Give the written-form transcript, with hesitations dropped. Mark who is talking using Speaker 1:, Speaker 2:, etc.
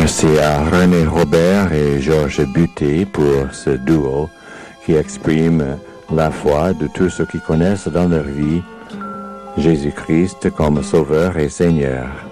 Speaker 1: Merci à René Robert et Georges Buté pour ce duo qui exprime la foi de tous ceux qui connaissent dans leur vie Jésus-Christ comme Sauveur et Seigneur.